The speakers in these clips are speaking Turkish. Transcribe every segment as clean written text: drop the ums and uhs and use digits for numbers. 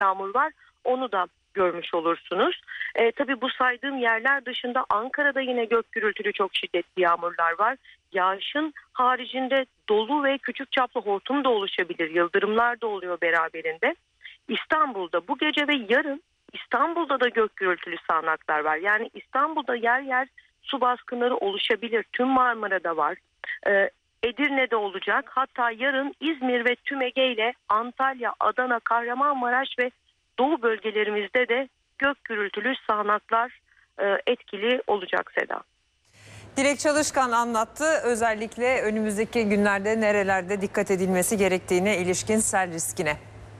yağmur var. Onu da görmüş olursunuz. Tabii bu saydığım yerler dışında Ankara'da yine gök gürültülü çok şiddetli yağmurlar var. Yağışın haricinde dolu ve küçük çaplı hortum da oluşabilir. Yıldırımlar da oluyor beraberinde. İstanbul'da bu gece ve yarın İstanbul'da da gök gürültülü sağanaklar var. Yani İstanbul'da yer yer su baskınları oluşabilir. Tüm Marmara'da var. Edirne'de olacak. Hatta yarın İzmir ve tüm Ege ile Antalya, Adana, Kahramanmaraş ve Doğu bölgelerimizde de gök gürültülü sağanaklar etkili olacak Seda. Dilek Çalışkan anlattı. Özellikle önümüzdeki günlerde nerelerde dikkat edilmesi gerektiğine ilişkin sel riskine.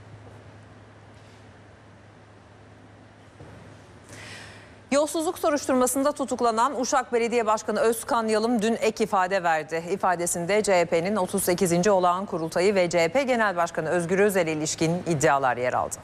Yolsuzluk soruşturmasında tutuklanan Uşak Belediye Başkanı Özkan Yalım dün ek ifade verdi. İfadesinde CHP'nin 38. Olağan Kurultayı ve CHP Genel Başkanı Özgür Özel'e ilişkin iddialar yer aldı.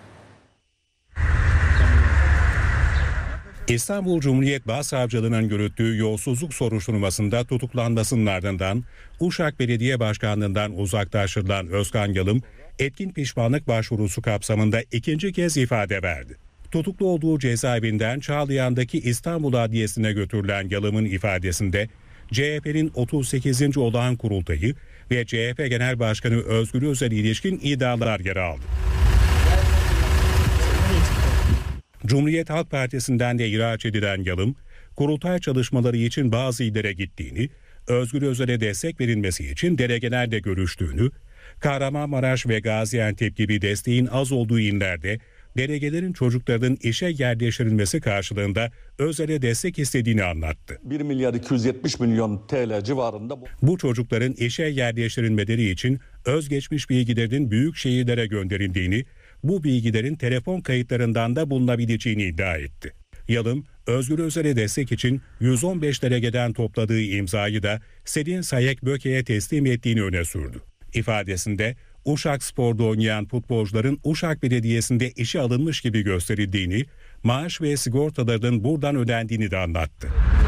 İstanbul Cumhuriyet Başsavcılığı'nın yürüttüğü yolsuzluk soruşturmasında tutuklanmasının ardından Uşak Belediye Başkanlığı'ndan uzaklaştırılan Özkan Yalım, etkin pişmanlık başvurusu kapsamında ikinci kez ifade verdi. Tutuklu olduğu cezaevinden Çağlayan'daki İstanbul Adliyesi'ne götürülen Yalım'ın ifadesinde CHP'nin 38. Olağan Kurultayı ve CHP Genel Başkanı Özgür Özel'e ilişkin iddialar yer aldı. Cumhuriyet Halk Partisi'nden de ihraç edilen Yalım, kurultay çalışmaları için bazı illere gittiğini, Özgür Özel'e destek verilmesi için delegelerle görüştüğünü, Kahramanmaraş ve Gaziantep gibi desteğin az olduğu illerde delegelerin çocuklarının işe yerleştirilmesi karşılığında Özel'e destek istediğini anlattı. 1 milyar 270 milyon TL civarında. Bu çocukların işe yerleştirilmeleri için özgeçmiş bilgilerinin büyük şehirlere gönderildiğini, bu bilgilerin telefon kayıtlarından da bulunabileceğini iddia etti. Yalım, Özgür Özel'e destek için 115 delegeden topladığı imzayı da Selin Sayek Böke'ye teslim ettiğini öne sürdü. İfadesinde Uşak Spor'da oynayan futbolcuların Uşak Belediyesi'nde işe alınmış gibi gösterildiğini, maaş ve sigortalarının buradan ödendiğini de anlattı.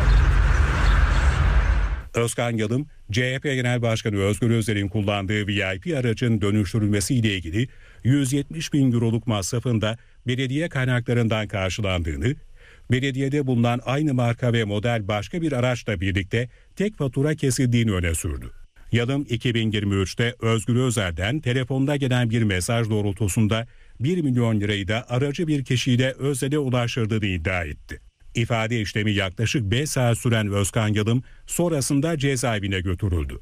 Özkan Yalım, CHP Genel Başkanı Özgür Özel'in kullandığı VIP aracın dönüştürülmesiyle ilgili 170 bin euroluk masrafın da belediye kaynaklarından karşılandığını, belediyede bulunan aynı marka ve model başka bir araçla birlikte tek fatura kesildiğini öne sürdü. Yalım 2023'te Özgür Özel'den telefonda gelen bir mesaj doğrultusunda 1 milyon lirayı da aracı bir kişiyle Özel'e ulaştırdığını iddia etti. İfade işlemi yaklaşık 5 saat süren Özkan Yalım sonrasında cezaevine götürüldü.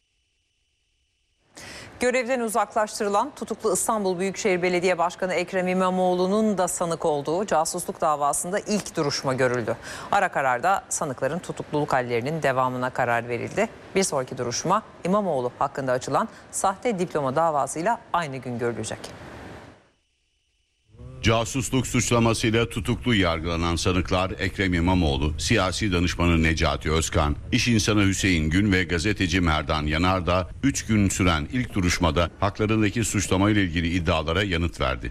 Görevden uzaklaştırılan tutuklu İstanbul Büyükşehir Belediye Başkanı Ekrem İmamoğlu'nun da sanık olduğu casusluk davasında ilk duruşma görüldü. Ara kararda sanıkların tutukluluk hallerinin devamına karar verildi. Bir sonraki duruşma İmamoğlu hakkında açılan sahte diploma davasıyla aynı gün görülecek. Casusluk suçlamasıyla tutuklu yargılanan sanıklar Ekrem İmamoğlu, siyasi danışmanı Necati Özkan, iş insanı Hüseyin Gün ve gazeteci Merdan Yanardağ 3 gün süren ilk duruşmada haklarındaki suçlamayla ilgili iddialara yanıt verdi.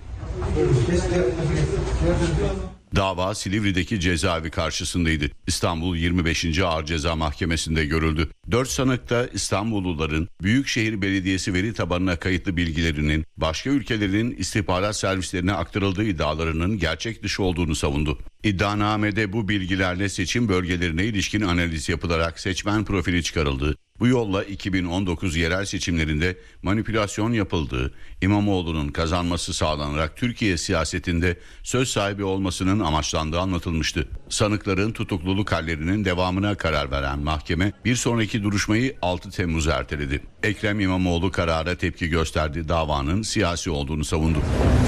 Dava Silivri'deki cezaevi karşısındaydı. İstanbul 25. Ağır Ceza Mahkemesi'nde görüldü. 4 sanık da İstanbulluların Büyükşehir Belediyesi veri tabanına kayıtlı bilgilerinin başka ülkelerin istihbarat servislerine aktarıldığı iddialarının gerçek dışı olduğunu savundu. İddianamede bu bilgilerle seçim bölgelerine ilişkin analiz yapılarak seçmen profili çıkarıldı. Bu yolla 2019 yerel seçimlerinde manipülasyon yapıldığı, İmamoğlu'nun kazanması sağlanarak Türkiye siyasetinde söz sahibi olmasının amaçlandığı anlatılmıştı. Sanıkların tutukluluk hallerinin devamına karar veren mahkeme bir sonraki duruşmayı 6 Temmuz'a erteledi. Ekrem İmamoğlu karara tepki gösterdi, davanın siyasi olduğunu savundu.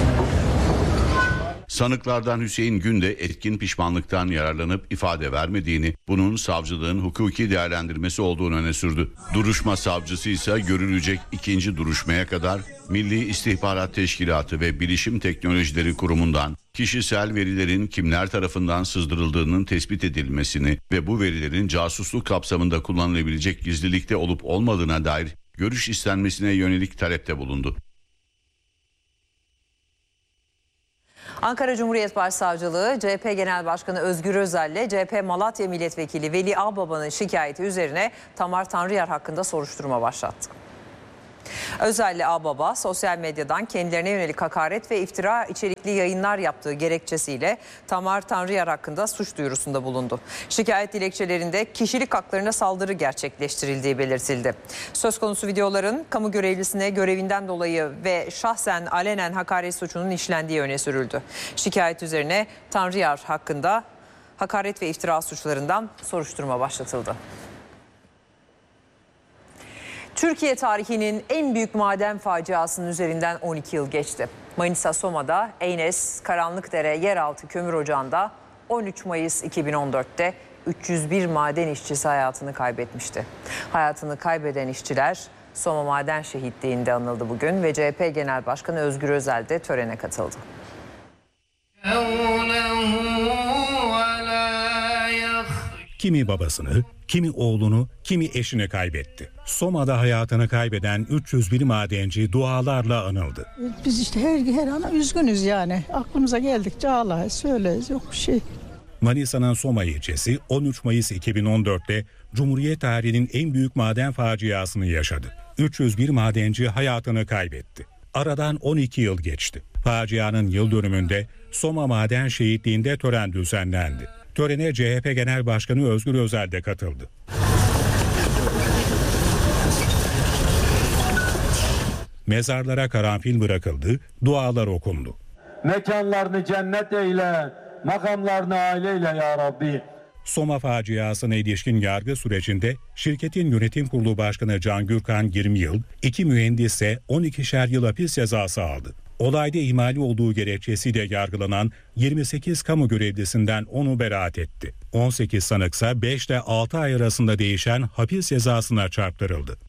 Sanıklardan Hüseyin Gün de etkin pişmanlıktan yararlanıp ifade vermediğini, bunun savcılığın hukuki değerlendirmesi olduğunu öne sürdü. Duruşma savcısı ise görülecek ikinci duruşmaya kadar Milli İstihbarat Teşkilatı ve Bilişim Teknolojileri Kurumu'ndan kişisel verilerin kimler tarafından sızdırıldığının tespit edilmesini ve bu verilerin casusluk kapsamında kullanılabilecek gizlilikte olup olmadığına dair görüş istenmesine yönelik talepte bulundu. Ankara Cumhuriyet Başsavcılığı, CHP Genel Başkanı Özgür Özel'le CHP Malatya Milletvekili Veli Ağbaba'nın şikayeti üzerine Tamar Tanrıyer hakkında soruşturma başlattı. Özel'le Ağbaba sosyal medyadan kendilerine yönelik hakaret ve iftira içerikli yayınlar yaptığı gerekçesiyle Tamar Tanrıyar hakkında suç duyurusunda bulundu. Şikayet dilekçelerinde kişilik haklarına saldırı gerçekleştirildiği belirtildi. Söz konusu videoların kamu görevlisine görevinden dolayı ve şahsen alenen hakaret suçunun işlendiği öne sürüldü. Şikayet üzerine Tanrıyar hakkında hakaret ve iftira suçlarından soruşturma başlatıldı. Türkiye tarihinin en büyük maden faciasının üzerinden 12 yıl geçti. Manisa Soma'da Eynes Karanlıkdere yeraltı kömür ocağında 13 Mayıs 2014'te 301 maden işçisi hayatını kaybetmişti. Hayatını kaybeden işçiler Soma Maden Şehitliği'nde anıldı bugün ve CHP Genel Başkanı Özgür Özel de törene katıldı. Kimi babasını, kimi oğlunu, kimi eşini kaybetti. Soma'da hayatını kaybeden 301 madenci dualarla anıldı. Biz işte her an üzgünüz yani. Aklımıza geldikçe ağlayız, söyleriz, yok bir şey. Manisa'nın Soma ilçesi 13 Mayıs 2014'te Cumhuriyet tarihinin en büyük maden faciasını yaşadı. 301 madenci hayatını kaybetti. Aradan 12 yıl geçti. Facianın yıl dönümünde Soma Maden Şehitliği'nde tören düzenlendi. Törene CHP Genel Başkanı Özgür Özel de katıldı. Mezarlara karanfil bırakıldı, dualar okundu. Mekanlarını cennet eyle, makamlarını aileyle ya Rabbi. Soma faciasına ilişkin yargı sürecinde şirketin yönetim kurulu başkanı Can Gürkan 20 yıl, 2 mühendisse 12'şer yıl hapis cezası aldı. Olayda ihmali olduğu gerekçesiyle yargılanan 28 kamu görevlisinden 10'u beraat etti. 18 sanıksa 5 ile 6 ay arasında değişen hapis cezasına çarptırıldı.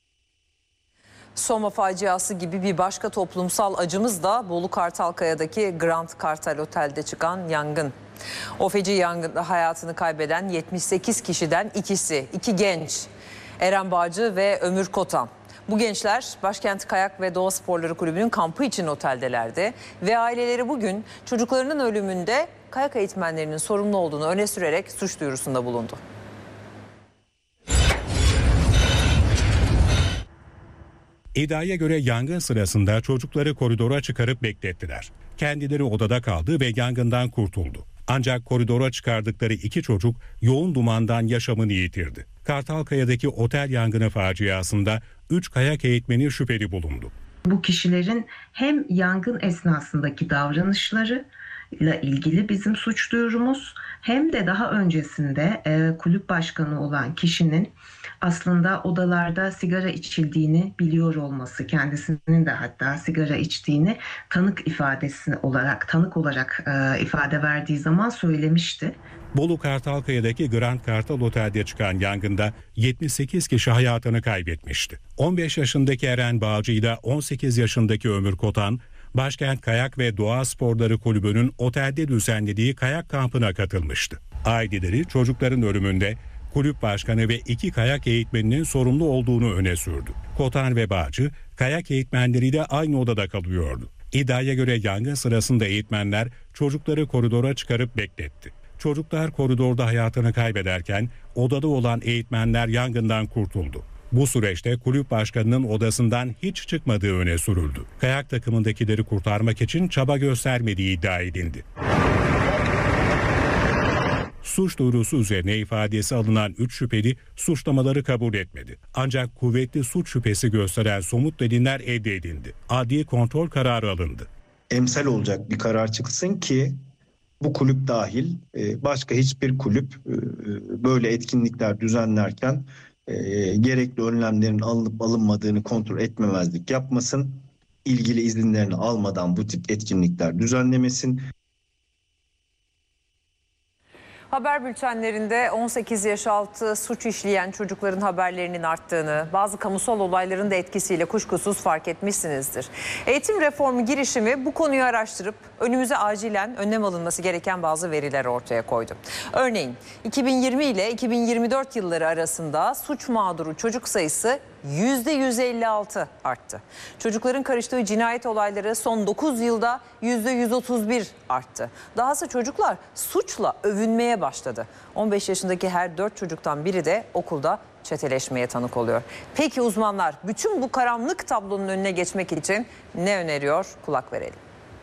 Soma faciası gibi bir başka toplumsal acımız da Bolu Kartalkaya'daki Grand Kartal Otel'de çıkan yangın. O feci yangında hayatını kaybeden 78 kişiden iki genç, Eren Bağcı ve Ömür Kotan. Bu gençler Başkent Kayak ve Doğa Sporları Kulübü'nün kampı için oteldelerdi ve aileleri bugün çocuklarının ölümünde kayak eğitmenlerinin sorumlu olduğunu öne sürerek suç duyurusunda bulundu. İddiaya göre yangın sırasında çocukları koridora çıkarıp beklettiler. Kendileri odada kaldı ve yangından kurtuldu. Ancak koridora çıkardıkları 2 çocuk yoğun dumandan yaşamını yitirdi. Kartalkaya'daki otel yangını faciasında 3 kayak eğitmeni şüpheli bulundu. Bu kişilerin hem yangın esnasındaki davranışlarıyla ilgili bizim suç duyurumuz hem de daha öncesinde kulüp başkanı olan kişinin aslında odalarda sigara içildiğini biliyor olması, kendisinin de hatta sigara içtiğini tanık olarak ifade verdiği zaman söylemişti. Bolu Kartalkaya'daki Grand Kartal Otel'de çıkan yangında 78 kişi hayatını kaybetmişti. 15 yaşındaki Eren Bağcı ile 18 yaşındaki Ömür Kotan, Başkent Kayak ve Doğa Sporları Kulübü'nün otelde düzenlediği kayak kampına katılmıştı. Aileleri çocukların ölümünde kulüp başkanı ve 2 kayak eğitmeninin sorumlu olduğunu öne sürdü. Kotan ve Bağcı kayak eğitmenleriyle aynı odada kalıyordu. İddiaya göre yangın sırasında eğitmenler çocukları koridora çıkarıp bekletti. Çocuklar koridorda hayatını kaybederken odada olan eğitmenler yangından kurtuldu. Bu süreçte kulüp başkanının odasından hiç çıkmadığı öne sürüldü. Kayak takımındakileri kurtarmak için çaba göstermediği iddia edildi. Suç duyurusu üzerine ifadesi alınan 3 şüpheli suçlamaları kabul etmedi. Ancak kuvvetli suç şüphesi gösteren somut deliller elde edildi. Adli kontrol kararı alındı. Emsal olacak bir karar çıksın ki bu kulüp dahil başka hiçbir kulüp böyle etkinlikler düzenlerken gerekli önlemlerin alınıp alınmadığını kontrol etmemezlik yapmasın. İlgili izinlerini almadan bu tip etkinlikler düzenlemesin. Haber bültenlerinde 18 yaş altı suç işleyen çocukların haberlerinin arttığını, bazı kamusal olayların da etkisiyle kuşkusuz fark etmişsinizdir. Eğitim reformu girişimi bu konuyu araştırıp önümüze acilen önlem alınması gereken bazı veriler ortaya koydu. Örneğin 2020 ile 2024 yılları arasında suç mağduru çocuk sayısı %156 arttı. Çocukların karıştığı cinayet olayları son 9 yılda %131 arttı. Dahası çocuklar suçla övünmeye başladı. 15 yaşındaki her 4 çocuktan biri de okulda çeteleşmeye tanık oluyor. Peki uzmanlar bütün bu karanlık tablonun önüne geçmek için ne öneriyor? Kulak verelim.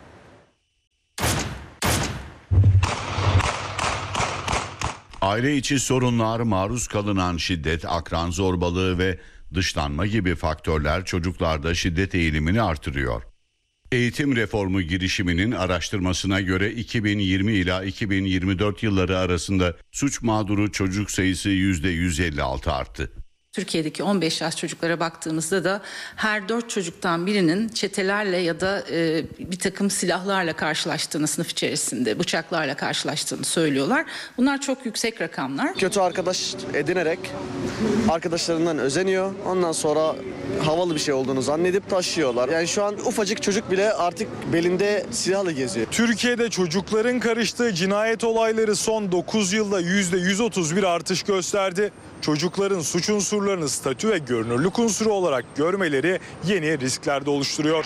Aile içi sorunlar, maruz kalınan şiddet, akran zorbalığı ve dışlanma gibi faktörler çocuklarda şiddet eğilimini artırıyor. Eğitim reformu girişiminin araştırmasına göre 2020 ila 2024 yılları arasında suç mağduru çocuk sayısı %156 arttı. Türkiye'deki 15 yaş çocuklara baktığımızda da her 4 çocuktan birinin çetelerle ya da bir takım silahlarla karşılaştığını, sınıf içerisinde bıçaklarla karşılaştığını söylüyorlar. Bunlar çok yüksek rakamlar. Kötü arkadaş edinerek arkadaşlarından özeniyor. Ondan sonra havalı bir şey olduğunu zannedip taşıyorlar. Yani şu an ufacık çocuk bile artık belinde silahla geziyor. Türkiye'de çocukların karıştığı cinayet olayları son 9 yılda %131 artış gösterdi. Çocukların suç unsurlarını statü ve görünürlük unsuru olarak görmeleri yeni riskler de oluşturuyor.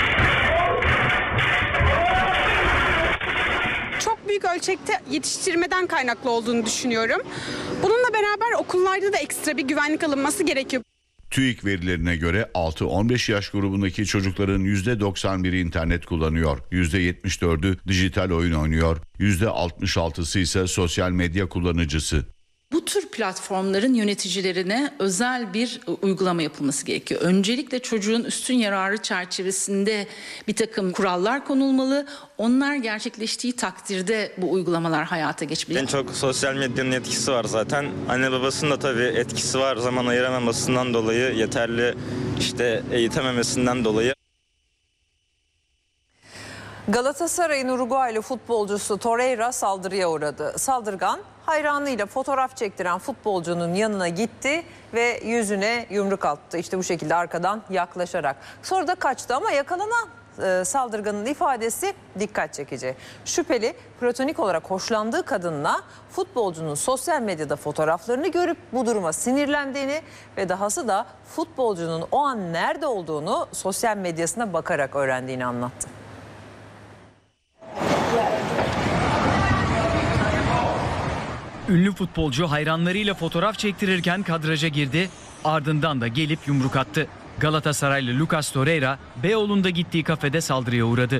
Çok büyük ölçekte yetiştirmeden kaynaklı olduğunu düşünüyorum. Bununla beraber okullarda da ekstra bir güvenlik alınması gerekiyor. TÜİK verilerine göre 6-15 yaş grubundaki çocukların %91'i internet kullanıyor, %74'ü dijital oyun oynuyor, %66'sı ise sosyal medya kullanıcısı. Bu tür platformların yöneticilerine özel bir uygulama yapılması gerekiyor. Öncelikle çocuğun üstün yararı çerçevesinde bir takım kurallar konulmalı. Onlar gerçekleştiği takdirde bu uygulamalar hayata geçmeli. En çok sosyal medyanın etkisi var zaten. Anne babasının da tabii etkisi var. Zaman ayıramamasından dolayı, yeterli eğitememesinden dolayı. Galatasaray'ın Uruguaylı futbolcusu Torreira saldırıya uğradı. Saldırgan hayranıyla fotoğraf çektiren futbolcunun yanına gitti ve yüzüne yumruk attı. İşte bu şekilde arkadan yaklaşarak. Sonra da kaçtı ama yakalanan saldırganın ifadesi dikkat çekici. Şüpheli platonik olarak hoşlandığı kadınla futbolcunun sosyal medyada fotoğraflarını görüp bu duruma sinirlendiğini ve dahası da futbolcunun o an nerede olduğunu sosyal medyasına bakarak öğrendiğini anlattı. Ünlü futbolcu hayranlarıyla fotoğraf çektirirken kadraja girdi, ardından da gelip yumruk attı. Galatasaraylı Lucas Torreira, Beyoğlu'nda gittiği kafede saldırıya uğradı.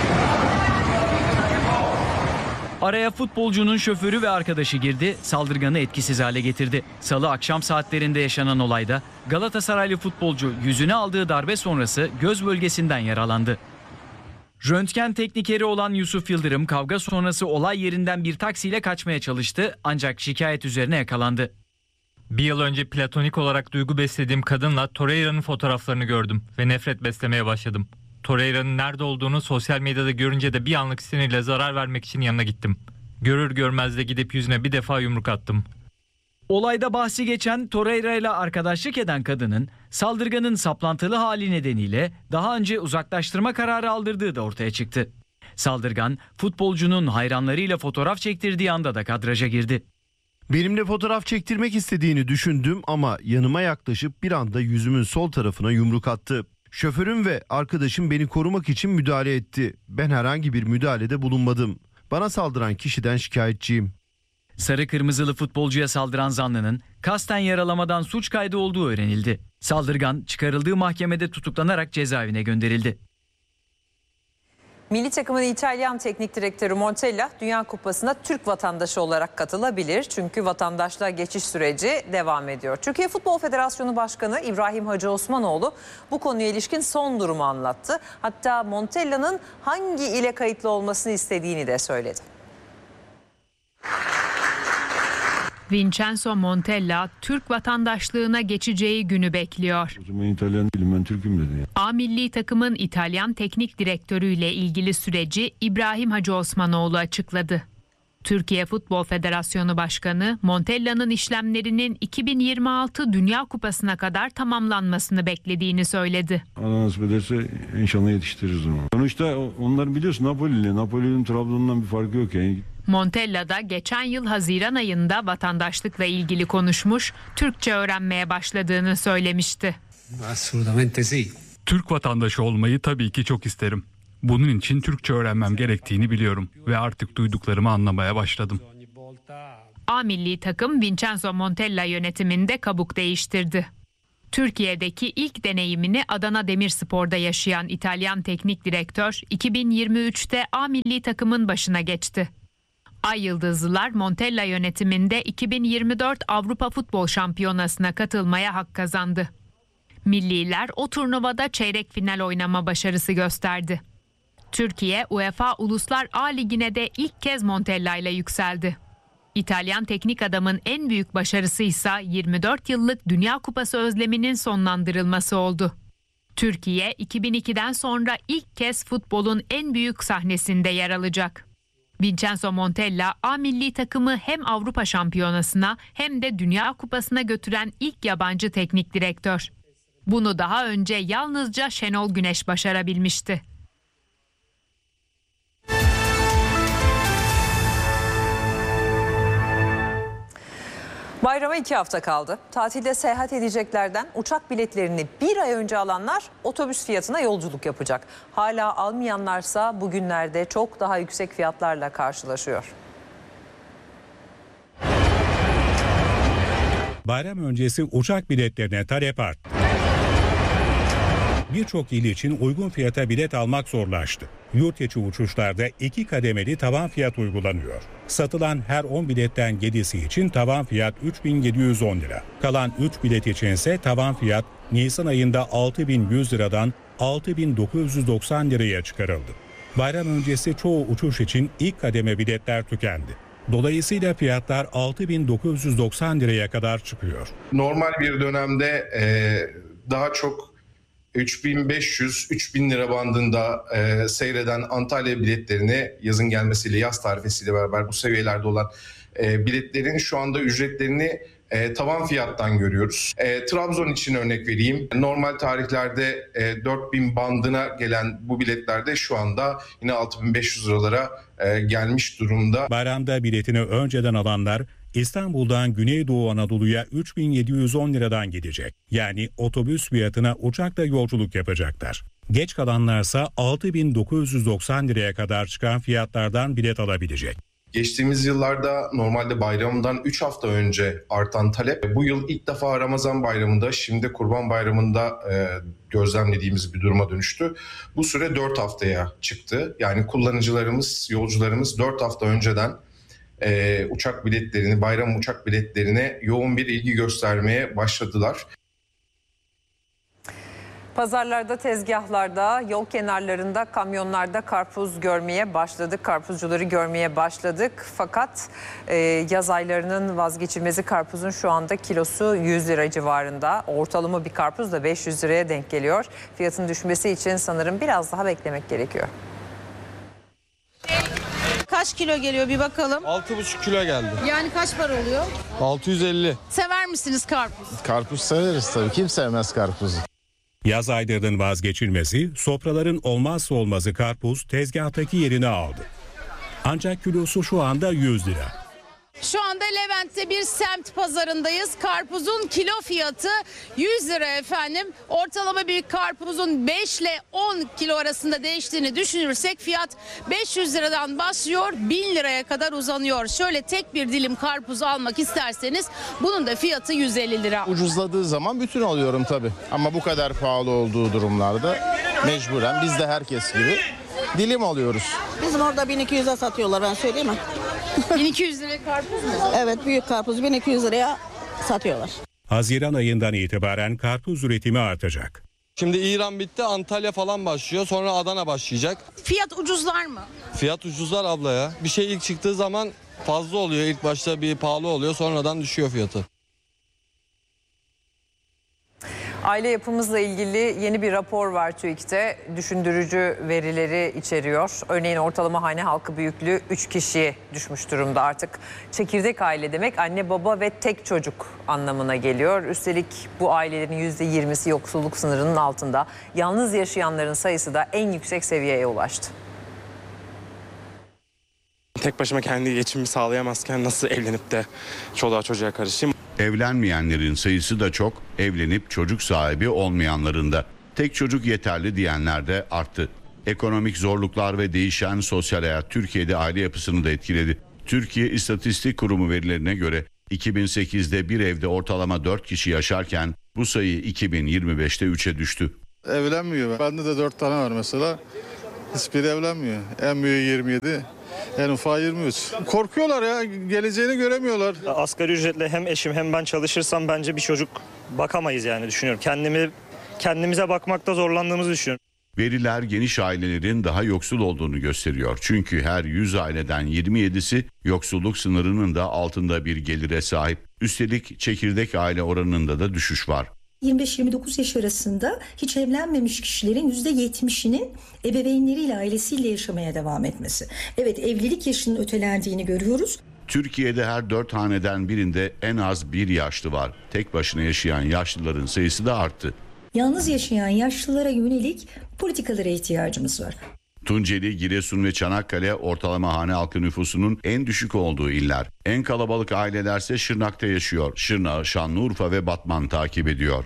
Araya futbolcunun şoförü ve arkadaşı girdi, saldırganı etkisiz hale getirdi. Salı akşam saatlerinde yaşanan olayda Galatasaraylı futbolcu yüzüne aldığı darbe sonrası göz bölgesinden yaralandı. Röntgen teknikeri olan Yusuf Yıldırım kavga sonrası olay yerinden bir taksiyle kaçmaya çalıştı ancak şikayet üzerine yakalandı. Bir yıl önce platonik olarak duygu beslediğim kadınla Torreira'nın fotoğraflarını gördüm ve nefret beslemeye başladım. Torreira'nın nerede olduğunu sosyal medyada görünce de bir anlık sinirle zarar vermek için yanına gittim. Görür görmez de gidip yüzüne bir defa yumruk attım. Olayda bahsi geçen Torreira ile arkadaşlık eden kadının saldırganın saplantılı hali nedeniyle daha önce uzaklaştırma kararı aldırdığı da ortaya çıktı. Saldırgan futbolcunun hayranlarıyla fotoğraf çektirdiği anda da kadraja girdi. Benimle fotoğraf çektirmek istediğini düşündüm ama yanıma yaklaşıp bir anda yüzümün sol tarafına yumruk attı. Şoförüm ve arkadaşım beni korumak için müdahale etti. Ben herhangi bir müdahalede bulunmadım. Bana saldıran kişiden şikayetçiyim. Sarı kırmızılı futbolcuya saldıran zanlının kasten yaralamadan suç kaydı olduğu öğrenildi. Saldırgan çıkarıldığı mahkemede tutuklanarak cezaevine gönderildi. Milli takımın İtalyan teknik direktörü Montella Dünya Kupası'na Türk vatandaşı olarak katılabilir. Çünkü vatandaşlığa geçiş süreci devam ediyor. Türkiye Futbol Federasyonu Başkanı İbrahim Hacı Osmanoğlu bu konuya ilişkin son durumu anlattı. Hatta Montella'nın hangi ile kayıtlı olmasını istediğini de söyledi. Vincenzo Montella Türk vatandaşlığına geçeceği günü bekliyor. Ben İtalyan değilim, ben Türk'üm dedi. A milli takımın İtalyan teknik direktörüyle ilgili süreci İbrahim Hacı Osmanoğlu açıkladı. Türkiye Futbol Federasyonu Başkanı Montella'nın işlemlerinin 2026 Dünya Kupası'na kadar tamamlanmasını beklediğini söyledi. Allah nasip ederse inşallah yetiştiririz onu. Sonuçta onlar biliyorsun Napoli'yle. Napoli'nin Trabzon'dan bir farkı yok yani. Montella da geçen yıl Haziran ayında vatandaşlıkla ilgili konuşmuş, Türkçe öğrenmeye başladığını söylemişti. Türk vatandaşı olmayı tabii ki çok isterim. Bunun için Türkçe öğrenmem gerektiğini biliyorum ve artık duyduklarımı anlamaya başladım. A milli takım Vincenzo Montella yönetiminde kabuk değiştirdi. Türkiye'deki ilk deneyimini Adana Demirspor'da yaşayan İtalyan teknik direktör 2023'te A milli takımın başına geçti. Ay Yıldızlılar Montella yönetiminde 2024 Avrupa Futbol Şampiyonası'na katılmaya hak kazandı. Milliler o turnuvada çeyrek final oynama başarısı gösterdi. Türkiye UEFA Uluslar A Ligi'ne de ilk kez Montella ile yükseldi. İtalyan teknik adamın en büyük başarısı ise 24 yıllık Dünya Kupası özleminin sonlandırılması oldu. Türkiye 2002'den sonra ilk kez futbolun en büyük sahnesinde yer alacak. Vincenzo Montella A milli takımı hem Avrupa Şampiyonası'na hem de Dünya Kupası'na götüren ilk yabancı teknik direktör. Bunu daha önce yalnızca Şenol Güneş başarabilmişti. Bayrama 2 hafta kaldı. Tatilde seyahat edeceklerden uçak biletlerini bir ay önce alanlar otobüs fiyatına yolculuk yapacak. Hala almayanlarsa bugünlerde çok daha yüksek fiyatlarla karşılaşıyor. Bayram öncesi uçak biletlerine talep arttı. Birçok il için uygun fiyata bilet almak zorlaştı. Yurt içi uçuşlarda 2 kademeli tavan fiyat uygulanıyor. Satılan her 10 biletten 7'si için tavan fiyat 3.710 lira. Kalan 3 bilet içinse tavan fiyat Nisan ayında 6.100 liradan 6.990 liraya çıkarıldı. Bayram öncesi çoğu uçuş için ilk kademe biletler tükendi. Dolayısıyla fiyatlar 6.990 liraya kadar çıkıyor. Normal bir dönemde daha çok 3.500-3.000 lira bandında seyreden Antalya biletlerini yazın gelmesiyle, yaz tarifesiyle beraber bu seviyelerde olan biletlerin şu anda ücretlerini tavan fiyattan görüyoruz. Trabzon için örnek vereyim. Normal tarihlerde 4.000 bandına gelen bu biletlerde şu anda yine 6.500 liralara gelmiş durumda. Bayramda biletini önceden alanlar İstanbul'dan Güneydoğu Anadolu'ya 3.710 liradan gidecek. Yani otobüs fiyatına uçakla yolculuk yapacaklar. Geç kalanlarsa 6.990 liraya kadar çıkan fiyatlardan bilet alabilecek. Geçtiğimiz yıllarda normalde bayramından 3 hafta önce artan talep bu yıl ilk defa Ramazan bayramında, şimdi Kurban Bayramı'nda gözlemlediğimiz bir duruma dönüştü. Bu süre 4 haftaya çıktı. Yani kullanıcılarımız, yolcularımız 4 hafta önceden uçak biletlerini, bayram uçak biletlerine yoğun bir ilgi göstermeye başladılar. Pazarlarda, tezgahlarda, yol kenarlarında, kamyonlarda karpuz görmeye başladık. Karpuzcuları görmeye başladık. Fakat yaz aylarının vazgeçilmezi karpuzun şu anda kilosu 100 lira civarında. Ortalama bir karpuz da 500 liraya denk geliyor. Fiyatın düşmesi için sanırım biraz daha beklemek gerekiyor. Kaç kilo geliyor bir bakalım. 6,5 kilo geldi. Yani kaç para oluyor? 650. Sever misiniz karpuz? Karpuz severiz tabii. Kim sevmez karpuzu? Yaz aylarının vazgeçilmezi, sofraların olmazsa olmazı karpuz tezgahtaki yerini aldı. Ancak kilosu şu anda 100 lira. Şu anda Levent'te bir semt pazarındayız. Karpuzun kilo fiyatı 100 lira efendim. Ortalama bir karpuzun 5 ile 10 kilo arasında değiştiğini düşünürsek fiyat 500 liradan başlıyor, 1000 liraya kadar uzanıyor. Şöyle tek bir dilim karpuz almak isterseniz bunun da fiyatı 150 lira. Ucuzladığı zaman bütün alıyorum tabii. Ama bu kadar pahalı olduğu durumlarda mecburen biz de herkes gibi dilim alıyoruz. Bizim orada 1200'e satıyorlar, ben söyleyeyim mi? 1200 liraya karpuz mu? Evet, büyük karpuz 1200 liraya satıyorlar. Haziran ayından itibaren karpuz üretimi artacak. Şimdi İran bitti, Antalya falan başlıyor, sonra Adana başlayacak. Fiyat ucuzlar mı? Fiyat ucuzlar abla ya. Bir şey ilk çıktığı zaman fazla oluyor. İlk başta bir pahalı oluyor, sonradan düşüyor fiyatı. Aile yapımızla ilgili yeni bir rapor var TÜİK'te. Düşündürücü verileri içeriyor. Örneğin ortalama hane halkı büyüklüğü 3 kişiye düşmüş durumda. Artık çekirdek aile demek anne baba ve tek çocuk anlamına geliyor. Üstelik bu ailelerin %20'si yoksulluk sınırının altında. Yalnız yaşayanların sayısı da en yüksek seviyeye ulaştı. Tek başıma kendi geçimimi sağlayamazken nasıl evlenip de çoluğa çocuğa karışayım? Evlenmeyenlerin sayısı da çok, evlenip çocuk sahibi olmayanların da. Tek çocuk yeterli diyenler de arttı. Ekonomik zorluklar ve değişen sosyal hayat Türkiye'de aile yapısını da etkiledi. Türkiye İstatistik Kurumu verilerine göre 2008'de bir evde ortalama 4 kişi yaşarken bu sayı 2025'te 3'e düştü. Evlenmiyor. Bende de 4 tane var mesela. Hiçbiri evlenmiyor. En büyüğü 27, en ufağı 23. Korkuyorlar ya, geleceğini göremiyorlar. Asgari ücretle hem eşim hem ben çalışırsam bence bir çocuk bakamayız yani düşünüyorum. Kendimize bakmakta zorlandığımızı düşünüyorum. Veriler geniş ailelerin daha yoksul olduğunu gösteriyor. Çünkü her 100 aileden 27'si yoksulluk sınırının da altında bir gelire sahip. Üstelik çekirdek aile oranında da düşüş var. 25-29 yaş arasında hiç evlenmemiş kişilerin %70'inin ebeveynleriyle, ailesiyle yaşamaya devam etmesi. Evet, evlilik yaşının ötelendiğini görüyoruz. Türkiye'de her 4 haneden birinde en az bir yaşlı var. Tek başına yaşayan yaşlıların sayısı da arttı. Yalnız yaşayan yaşlılara yönelik politikalara ihtiyacımız var. Tunceli, Giresun ve Çanakkale ortalama hane halkı nüfusunun en düşük olduğu iller. En kalabalık ailelerse Şırnak'ta yaşıyor. Şırnak'ı Şanlıurfa ve Batman takip ediyor.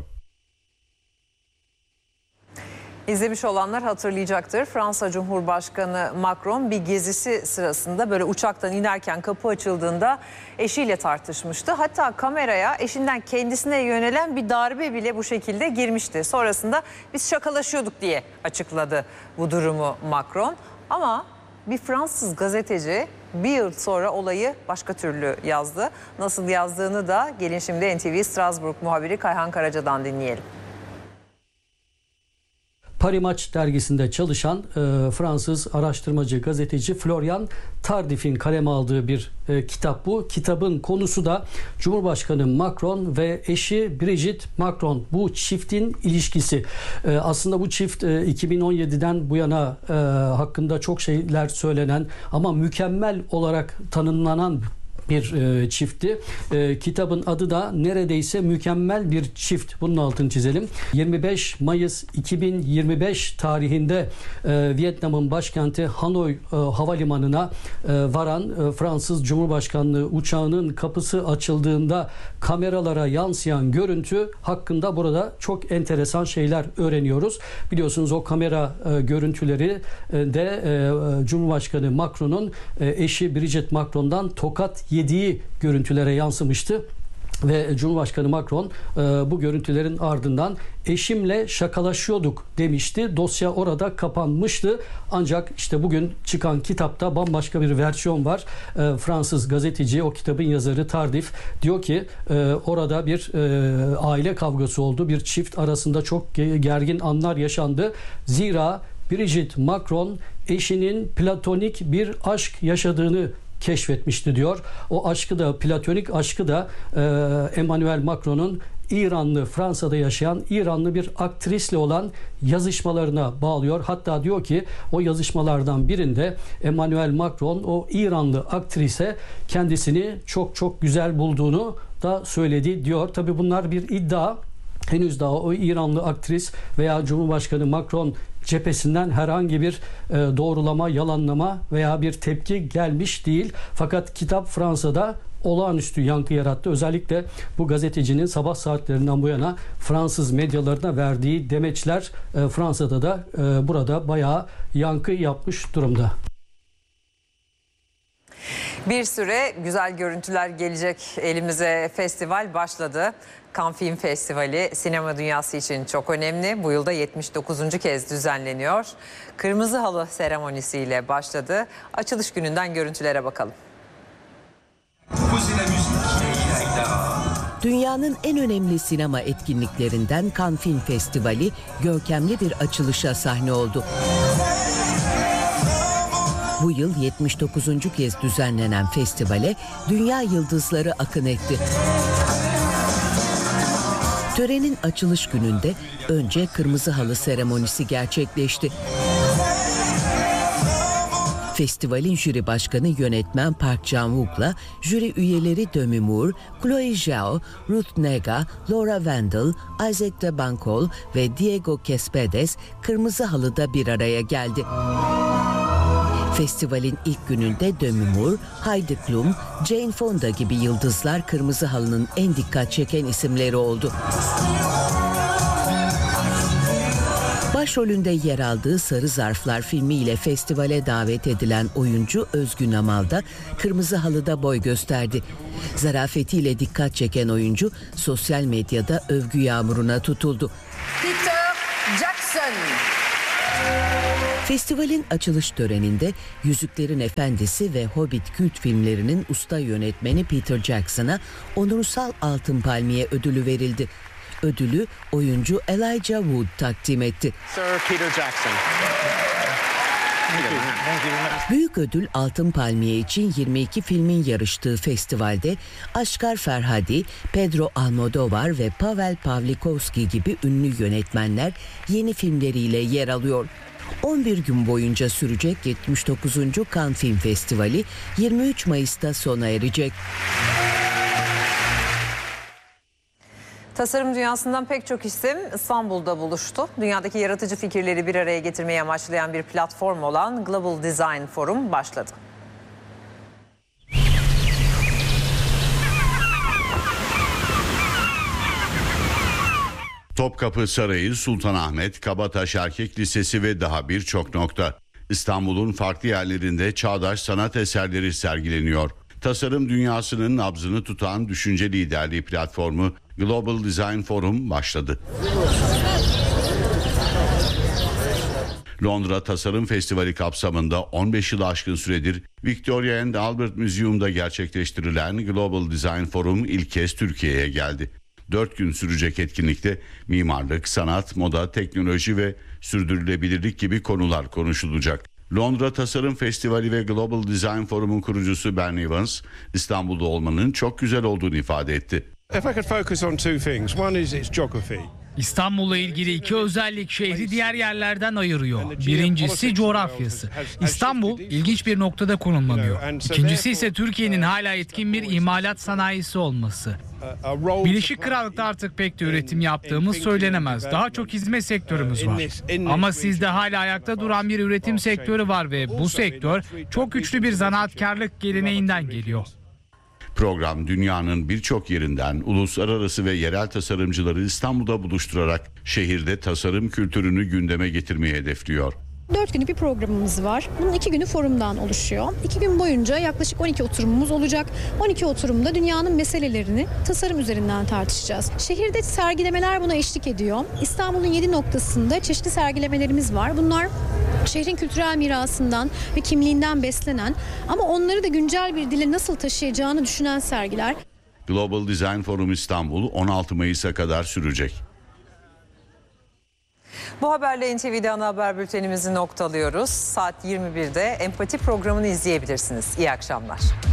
İzlemiş olanlar hatırlayacaktır. Fransa Cumhurbaşkanı Macron bir gezisi sırasında böyle uçaktan inerken kapı açıldığında eşiyle tartışmıştı. Hatta kameraya eşinden kendisine yönelen bir darbe bile bu şekilde girmişti. Sonrasında biz şakalaşıyorduk diye açıkladı bu durumu Macron. Ama bir Fransız gazeteci bir yıl sonra olayı başka türlü yazdı. Nasıl yazdığını da gelin şimdi NTV Strasbourg muhabiri Kayhan Karaca'dan dinleyelim. Paris Match dergisinde çalışan Fransız araştırmacı gazeteci Florian Tardif'in kaleme aldığı bir kitap bu. Kitabın konusu da Cumhurbaşkanı Macron ve eşi Brigitte Macron. Bu çiftin ilişkisi. Aslında bu çift 2017'den bu yana hakkında çok şeyler söylenen ama mükemmel olarak tanımlanan bir çiftti. Kitabın adı da neredeyse mükemmel bir çift. Bunun altını çizelim. 25 Mayıs 2025 tarihinde Vietnam'ın başkenti Hanoi havalimanına varan Fransız Cumhurbaşkanlığı uçağının kapısı açıldığında kameralara yansıyan görüntü hakkında burada çok enteresan şeyler öğreniyoruz. Biliyorsunuz o kamera görüntüleri de Cumhurbaşkanı Macron'un eşi Brigitte Macron'dan tokat yediği görüntülere yansımıştı. Ve Cumhurbaşkanı Macron bu görüntülerin ardından eşimle şakalaşıyorduk demişti. Dosya orada kapanmıştı. Ancak işte bugün çıkan kitapta bambaşka bir versiyon var. Fransız gazeteci, o kitabın yazarı Tardif diyor ki orada bir aile kavgası oldu. Bir çift arasında çok gergin anlar yaşandı. Zira Brigitte Macron eşinin platonik bir aşk yaşadığını keşfetmişti diyor. O aşkı da, platonik aşkı da Emmanuel Macron'un İranlı, Fransa'da yaşayan İranlı bir aktrisle olan yazışmalarına bağlıyor. Hatta diyor ki o yazışmalardan birinde Emmanuel Macron o İranlı aktrise kendisini çok çok güzel bulduğunu da söyledi diyor. Tabii bunlar bir iddia. Henüz daha o İranlı aktris veya Cumhurbaşkanı Macron cephesinden herhangi bir doğrulama, yalanlama veya bir tepki gelmiş değil. Fakat kitap Fransa'da olağanüstü yankı yarattı. Özellikle bu gazetecinin sabah saatlerinden bu yana Fransız medyalarına verdiği demeçler Fransa'da da burada bayağı yankı yapmış durumda. Bir süre güzel görüntüler gelecek elimize. Festival başladı. Cannes Film Festivali sinema dünyası için çok önemli. Bu yılda 79. kez düzenleniyor. Kırmızı halı seremonisiyle başladı. Açılış gününden görüntülere bakalım. Dünyanın en önemli sinema etkinliklerinden Cannes Film Festivali görkemli bir açılışa sahne oldu. Bu yıl 79. kez düzenlenen festivale dünya yıldızları akın etti. Törenin açılış gününde önce kırmızı halı seremonisi gerçekleşti. Festivalin jüri başkanı yönetmen Park Chan-wook'la jüri üyeleri Demi Moore, Chloe Zhao, Ruth Negga, Laura Wendell, Isaac de Bancol ve Diego Cespedes kırmızı halıda bir araya geldi. Festivalin ilk gününde Demi Moore, Heidi Klum, Jane Fonda gibi yıldızlar kırmızı halının en dikkat çeken isimleri oldu. Başrolünde yer aldığı Sarı Zarflar filmiyle festivale davet edilen oyuncu Özgün Amal da kırmızı halıda boy gösterdi. Zarafetiyle dikkat çeken oyuncu sosyal medyada övgü yağmuruna tutuldu. Peter Jackson. Festivalin açılış töreninde Yüzüklerin Efendisi ve Hobbit kült filmlerinin usta yönetmeni Peter Jackson'a onursal Altın Palmiye ödülü verildi. Ödülü oyuncu Elijah Wood takdim etti. Sir Peter Jackson. Büyük ödül Altın Palmiye için 22 filmin yarıştığı festivalde Asghar Farhadi, Pedro Almodovar ve Pavel Pawlikowski gibi ünlü yönetmenler yeni filmleriyle yer alıyor. 11 gün boyunca sürecek 79. Cannes Film Festivali 23 Mayıs'ta sona erecek. Tasarım dünyasından pek çok isim İstanbul'da buluştu. Dünyadaki yaratıcı fikirleri bir araya getirmeyi amaçlayan bir platform olan Global Design Forum başladı. Topkapı Sarayı, Sultanahmet, Kabataş Erkek Lisesi ve daha birçok nokta. İstanbul'un farklı yerlerinde çağdaş sanat eserleri sergileniyor. Tasarım dünyasının nabzını tutan düşünce liderliği platformu Global Design Forum başladı. Londra Tasarım Festivali kapsamında 15 yılı aşkın süredir Victoria and Albert Museum'da gerçekleştirilen Global Design Forum ilk kez Türkiye'ye geldi. 4 gün sürecek etkinlikte mimarlık, sanat, moda, teknoloji ve sürdürülebilirlik gibi konular konuşulacak. Londra Tasarım Festivali ve Global Design Forum'un kurucusu Ben Evans, İstanbul'da olmanın çok güzel olduğunu ifade etti. İstanbul'la ilgili iki özellik şehri diğer yerlerden ayırıyor. Birincisi coğrafyası. İstanbul ilginç bir noktada konumlanıyor. İkincisi ise Türkiye'nin hala etkin bir imalat sanayisi olması. Birleşik Krallık'ta artık pek de üretim yaptığımız söylenemez. Daha çok hizmet sektörümüz var. Ama sizde hala ayakta duran bir üretim sektörü var ve bu sektör çok güçlü bir zanaatkarlık geleneğinden geliyor. Program dünyanın birçok yerinden uluslararası ve yerel tasarımcıları İstanbul'da buluşturarak şehirde tasarım kültürünü gündeme getirmeyi hedefliyor. 4 günlük bir programımız var. Bunun 2 günü forumdan oluşuyor. 2 gün boyunca yaklaşık 12 oturumumuz olacak. 12 oturumda dünyanın meselelerini tasarım üzerinden tartışacağız. Şehirde sergilemeler buna eşlik ediyor. İstanbul'un 7 noktasında çeşitli sergilemelerimiz var. Bunlar şehrin kültürel mirasından ve kimliğinden beslenen ama onları da güncel bir dile nasıl taşıyacağını düşünen sergiler. Global Design Forum İstanbul 16 Mayıs'a kadar sürecek. Bu haberle NTV'de ana haber bültenimizi noktalıyoruz. Saat 21'de Empati programını izleyebilirsiniz. İyi akşamlar.